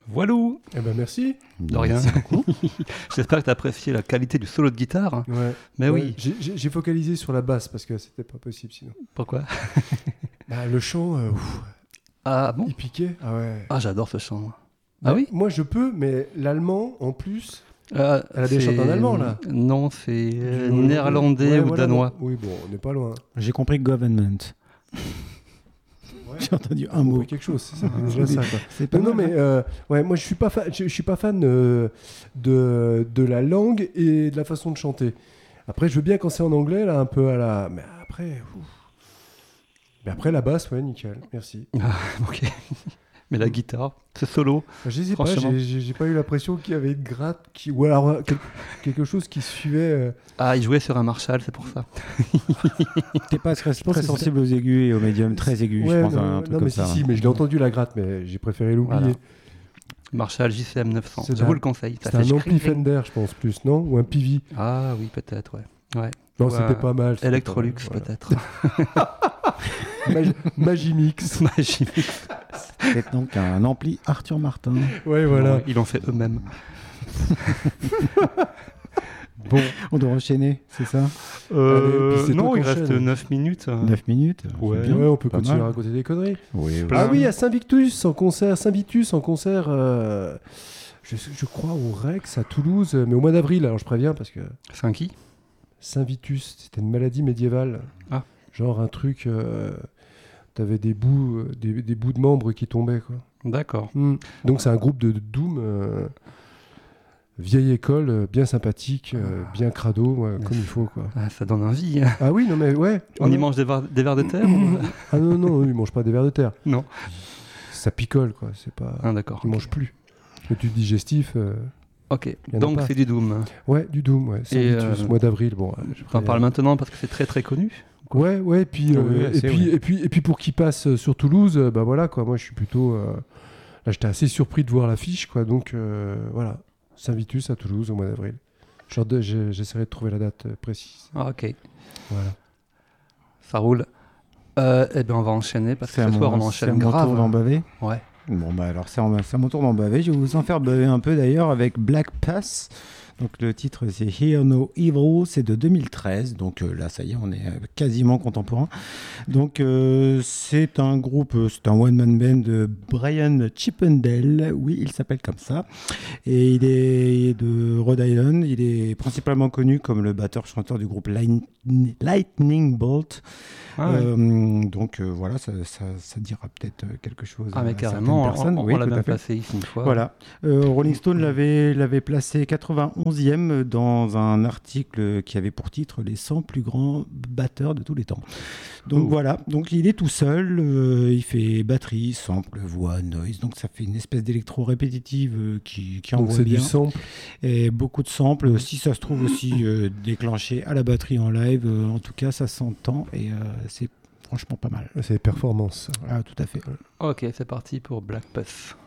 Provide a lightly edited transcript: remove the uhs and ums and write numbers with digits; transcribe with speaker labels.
Speaker 1: Voilou.
Speaker 2: Eh ben merci.
Speaker 1: De rien. J'espère que tu as apprécié la qualité du solo de guitare.
Speaker 2: Ouais.
Speaker 1: Mais
Speaker 2: Ouais,
Speaker 1: oui.
Speaker 2: J'ai focalisé sur la basse parce que c'était pas possible sinon.
Speaker 1: Pourquoi?
Speaker 2: Le chant,
Speaker 1: Ah bon?
Speaker 2: il piquait. Ah ouais.
Speaker 1: Ah, j'adore ce chant. Moi. Ah oui?
Speaker 2: Moi je peux, mais l'allemand en plus.
Speaker 1: Elle
Speaker 2: a des chants en allemand, là.
Speaker 1: Non, c'est néerlandais ou danois.
Speaker 2: Oui, bon, on n'est pas loin.
Speaker 3: J'ai compris government.
Speaker 2: Ouais.
Speaker 3: J'ai entendu un
Speaker 2: On
Speaker 3: mot.
Speaker 2: fait quelque chose, c'est ça. Déjà ça, quoi.
Speaker 3: C'est pas
Speaker 2: Non,
Speaker 3: mal,
Speaker 2: mais ouais, moi je suis pas fan de la langue et de la façon de chanter. Après, je veux bien quand c'est en anglais, là, un peu à la. Mais après la basse, ouais, nickel. Merci.
Speaker 1: Ah, ok. Mais la guitare, ce solo.
Speaker 2: Je sais pas,
Speaker 1: Franchement.
Speaker 2: j'ai pas eu l'impression qu'il y avait une gratte ou alors quelque chose qui suivait.
Speaker 1: Ah, il jouait sur un Marshall, c'est pour ça.
Speaker 3: T'es pas très
Speaker 2: pense que
Speaker 3: sensible aux aigus et aux médiums très aigus, je
Speaker 2: Ouais,
Speaker 3: pense.
Speaker 2: non,
Speaker 3: Un truc
Speaker 2: non,
Speaker 3: comme
Speaker 2: mais
Speaker 3: ça.
Speaker 2: si, mais je l'ai entendu la gratte, mais j'ai préféré l'oublier.
Speaker 1: Voilà. Marshall JCM 900.
Speaker 2: C'est
Speaker 1: Je vous le conseille. Ça
Speaker 2: C'est un
Speaker 1: fait
Speaker 2: ampli
Speaker 1: schring.
Speaker 2: Fender, je pense, plus, non? Ou un PV.
Speaker 1: Ah oui, peut-être, ouais.
Speaker 2: Non,
Speaker 1: Ou
Speaker 2: c'était pas mal. c'était
Speaker 1: Electrolux,
Speaker 2: pas mal,
Speaker 1: peut-être.
Speaker 2: voilà. Magimix.
Speaker 1: Magique.
Speaker 3: C'est donc un ampli Arthur Martin.
Speaker 2: Ouais, voilà.
Speaker 1: Ouais, ils l'ont fait eux-mêmes.
Speaker 2: Bon,
Speaker 3: On doit enchaîner, c'est ça?
Speaker 2: puis c'est
Speaker 1: Non,
Speaker 2: toi
Speaker 1: il
Speaker 2: qui
Speaker 1: reste
Speaker 2: enchaînes.
Speaker 1: 9 minutes.
Speaker 3: 9 minutes?
Speaker 1: Ouais.
Speaker 3: c'est bien.
Speaker 2: ouais, on peut
Speaker 3: pas
Speaker 2: continuer
Speaker 3: mal.
Speaker 2: à raconter des conneries.
Speaker 3: Oui,
Speaker 1: Plein.
Speaker 2: Ah oui, à Saint-Vitus en concert. Je crois au Rex à Toulouse, mais au mois d'avril. Alors je préviens parce que
Speaker 1: C'est un qui?
Speaker 2: Saint-Vitus, c'était une maladie médiévale.
Speaker 1: Ah.
Speaker 2: Genre un truc. T'avais des bouts de membres qui tombaient, quoi.
Speaker 1: D'accord.
Speaker 2: Donc c'est un groupe de doom, vieille école, bien sympathique, bien crado, ouais, comme il faut, quoi.
Speaker 1: Ah, ça donne envie. Hein.
Speaker 2: Ah oui, non mais ouais.
Speaker 1: On y mange des vers de terre ou...
Speaker 2: Ah non, ils mangent pas des vers de terre.
Speaker 1: Non.
Speaker 2: Ça picole, quoi. C'est pas.
Speaker 1: Ah, d'accord.
Speaker 2: Ils mangent plus. Le tube digestif.
Speaker 1: Ok,
Speaker 2: y en a
Speaker 1: donc
Speaker 2: pas.
Speaker 1: c'est du Doom.
Speaker 2: Ouais, du doom, ouais. Saint-Vitus, mois d'avril, bon.
Speaker 1: J'en parle maintenant parce que c'est très très connu.
Speaker 2: Ouais, puis,
Speaker 3: Oui,
Speaker 2: et puis pour qu'il passe sur Toulouse, bah voilà, quoi. Moi, je suis plutôt. Là, j'étais assez surpris de voir l'affiche, quoi. Donc voilà, Saint-Vitus à Toulouse au mois d'avril. J'essaierai de trouver la date précise.
Speaker 1: Ah, ok,
Speaker 2: Voilà.
Speaker 1: ça roule. Eh bien, on va enchaîner parce que ce soir on
Speaker 3: c'est à
Speaker 1: enchaîne
Speaker 3: mon
Speaker 1: grave.
Speaker 3: tour d'en baver.
Speaker 1: Ouais.
Speaker 3: Bon, bah alors c'est à mon tour d'en baver. Je vais vous en faire baver un peu d'ailleurs avec Black Pass. Donc le titre c'est Hear No Evil, c'est de 2013. Donc là ça y est, on est quasiment contemporain. Donc c'est un groupe, c'est un one-man band de Brian Chippendale. Oui, il s'appelle comme ça. Et il est de Rhode Island. Il est principalement connu comme le batteur-chanteur du groupe Lightning Bolt.
Speaker 1: Ah, ouais.
Speaker 3: Donc voilà, ça dira peut-être quelque chose
Speaker 1: Ah, mais
Speaker 3: à
Speaker 1: carrément,
Speaker 3: certaines personnes.
Speaker 1: on
Speaker 3: Oui,
Speaker 1: l'a
Speaker 3: tout à
Speaker 1: même
Speaker 3: fait.
Speaker 1: placé ici une fois.
Speaker 3: Voilà. Rolling Stone l'avait placé 91e dans un article qui avait pour titre les 100 plus grands batteurs de tous les temps. Donc voilà, donc il est tout seul, il fait batterie, sample, voix, noise, donc ça fait une espèce d'électro répétitive qui
Speaker 2: Donc
Speaker 3: envoie
Speaker 2: c'est
Speaker 3: bien.
Speaker 2: du sample.
Speaker 3: Et beaucoup de samples, si ça se trouve aussi déclenché à la batterie en live, en tout cas ça s'entend et c'est franchement pas mal.
Speaker 2: C'est les performances.
Speaker 3: Ah, tout à fait.
Speaker 1: Ok, c'est parti pour Black Puss.